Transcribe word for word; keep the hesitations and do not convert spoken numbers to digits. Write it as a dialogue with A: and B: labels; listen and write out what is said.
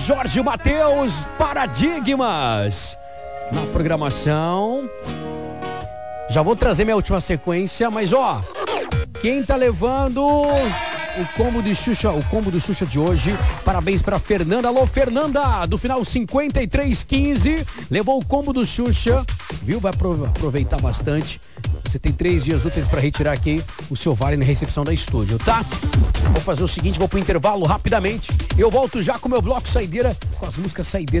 A: Jorge Mateus, Paradigmas. Na programação. Já vou trazer minha última sequência, mas ó, quem tá levando o combo de Xuxa, o combo do Xuxa de hoje, parabéns pra Fernanda. Alô, Fernanda, do final cinquenta e três quinze, levou o combo do Xuxa, viu? Vai aproveitar bastante. Você tem três dias úteis pra retirar aqui o seu vale na recepção da estúdio, tá? Vou fazer o seguinte, vou pro intervalo rapidamente. Eu volto já com o meu bloco saideira, com as músicas saideiras.